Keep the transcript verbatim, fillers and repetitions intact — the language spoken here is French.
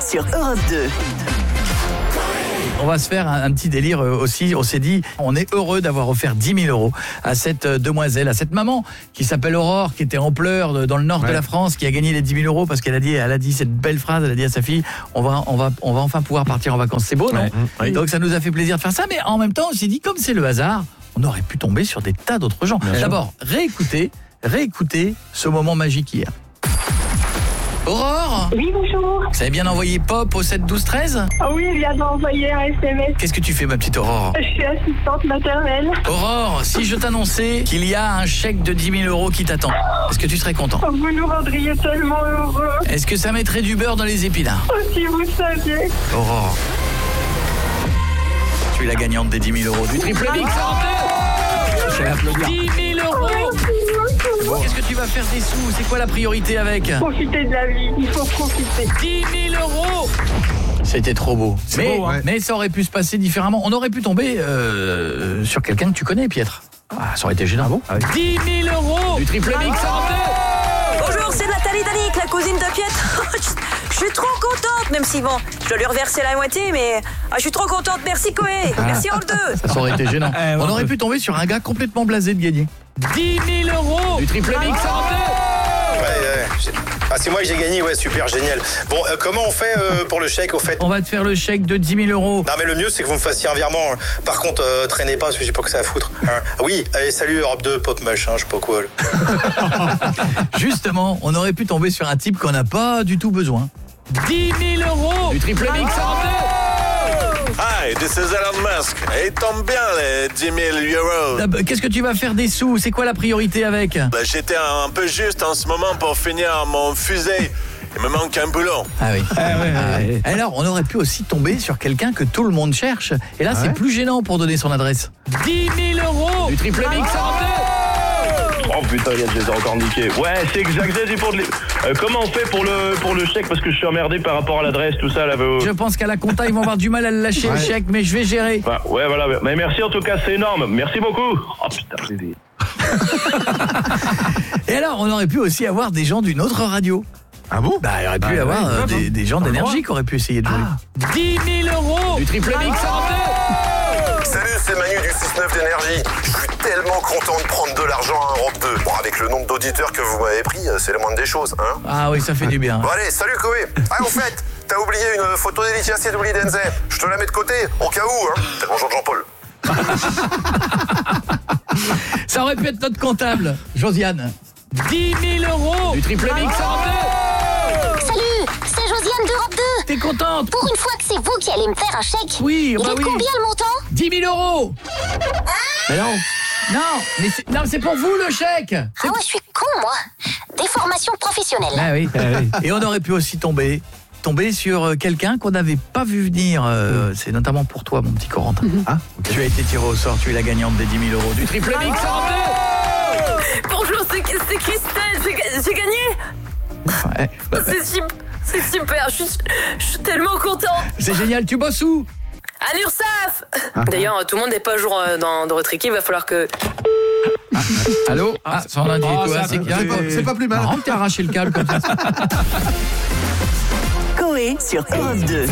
sur Europe deux. On va se faire un, un petit délire aussi. On s'est dit, on est heureux d'avoir offert dix mille euros à cette demoiselle, à cette maman qui s'appelle Aurore, qui était en pleurs dans le nord ouais. de la France, qui a gagné les dix mille euros parce qu'elle a dit, elle a dit cette belle phrase, elle a dit à sa fille, on va, on va, on va enfin pouvoir partir en vacances. C'est beau, non ouais. Oui. Donc ça nous a fait plaisir de faire ça, mais en même temps, on s'est dit, comme c'est le hasard, on aurait pu tomber sur des tas d'autres gens. Bien D'abord, réécoutez, réécoutez ce moment magique hier. Aurore ? Oui, bonjour. Vous avez bien envoyé Pop au sept douze treize ? Ah oui, il vient d'envoyer un S M S. Qu'est-ce que tu fais, ma petite Aurore ? Je suis assistante maternelle. Aurore, si je t'annonçais qu'il y a un chèque de dix mille euros qui t'attend, est-ce que tu serais content ? Vous nous rendriez tellement heureux. Est-ce que ça mettrait du beurre dans les épinards ? Oh, si vous saviez. Aurore, tu es la gagnante des dix mille euros du triple mix en deux. Je vais applaudir. dix mille euros. Bon. Qu'est-ce que tu vas faire des sous ? C'est quoi la priorité avec ? Profiter de la vie, il faut profiter. dix mille euros. C'était trop beau. Mais, beau hein. mais ça aurait pu se passer différemment. On aurait pu tomber euh, sur quelqu'un que tu connais, Pietre. Ah, ça aurait été gênant. Ah bon ? ah, oui. dix mille euros du triple mix en deux. Bonjour, c'est Nathalie Danique, la cousine de Pietre. Je suis trop contente, même si bon, je dois lui reverser la moitié, mais ah, je suis trop contente. Merci Koé, ah. merci Hall deux. Ça, ça aurait été gênant. eh, On aurait pu tomber sur un gars complètement blasé de gagner dix mille euros du triple mix en deux. Ouais, ouais. Ah, c'est moi que j'ai gagné, ouais, super, génial. Bon, euh, comment on fait euh, pour le chèque, au fait ? On va te faire le chèque de dix mille euros. Non, mais le mieux, c'est que vous me fassiez un virement. Par contre, euh, traînez pas, parce que j'ai pas que ça à foutre. Hein. Oui, allez, salut Europe deux, pop machin, je sais pas quoi. Justement, on aurait pu tomber sur un type qu'on n'a pas du tout besoin. dix mille euros du triple mix en deux. Hi, this is Elon Musk. Et tombe bien les dix mille euros. Qu'est-ce que tu vas faire des sous ? C'est quoi la priorité avec ? Bah, j'étais un peu juste en ce moment pour finir mon fusée. Il me manque un boulot. Ah oui. Ah ouais, ah ouais. Alors, on aurait pu aussi tomber sur quelqu'un que tout le monde cherche. Et là, ah c'est ouais plus gênant pour donner son adresse. dix mille euros du triple mix en deux. Oh putain, Yann, je les ai encore niqués. Ouais, c'est exact, j'ai dit pour les... euh, comment on fait pour le, pour le chèque ? Parce que je suis emmerdé par rapport à l'adresse, tout ça. Là, euh... Je pense qu'à la compta, ils vont avoir du mal à le lâcher, ouais. le chèque, mais je vais gérer. Bah, ouais, voilà. Mais merci en tout cas, c'est énorme. Merci beaucoup. Oh putain, j'ai dit. Et alors, on aurait pu aussi avoir des gens d'une autre radio. Ah bon ? Bah, il aurait pu y bah, avoir ouais, euh, des, des gens d'énergie qui auraient pu essayer de jouer. Ah. dix mille euros du triple mix en deux. Salut, c'est Manu du six neuf d'énergie. Je suis tellement content de prendre de l'argent à Europe deux. Bon, avec le nombre d'auditeurs que vous m'avez pris, c'est le moindre des choses, hein. Ah oui, ça fait du bien. Bon allez, salut Koé. Ah, au fait, t'as oublié une photo d'Elitia Sedouli Denze. Je te la mets de côté, au cas où, hein. T'es bonjour Jean-Paul. Ça aurait pu être notre comptable, Josiane. dix mille euros du triple mix en deux. Salut, c'est Josiane d'Europe deux. T'es contente ? Pour une fois que c'est vous qui allez me faire un chèque. Oui, Il bah est oui. combien le montant ? dix mille euros. Ah mais non, non, mais c'est, non, c'est pour vous le chèque. Ah ouais, je suis con moi. Des formations professionnelles. Ah oui, ah oui. Et on aurait pu aussi tomber tomber sur quelqu'un qu'on n'avait pas vu venir. Euh, mmh. C'est notamment pour toi, mon petit Corentin. Mmh. Ah, okay. Tu as été tiré au sort, tu es la gagnante des dix mille euros du triple mix en deux. Bonjour, c'est, c'est Christelle, j'ai, j'ai gagné. Ouais, bah, c'est, super, c'est super, je suis, je suis tellement contente. C'est génial, tu bosses où ? À l'URSSAF. ah. D'ailleurs, tout le monde n'est pas jour dans, dans votre équipe, il va falloir que... Ah, allô ah, ça, on a dit oh, quoi, ça, c'est, c'est, pas, c'est pas plus mal. Marrant que t'as arraché le câble comme ça. Koé sur Europe deux.